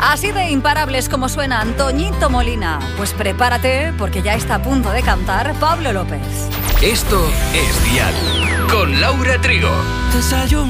Así de imparables como suena Antoñito Molina. Pues prepárate, porque ya está a punto de cantar Pablo López. Esto es Dial, con Laura Trigo. Desayuno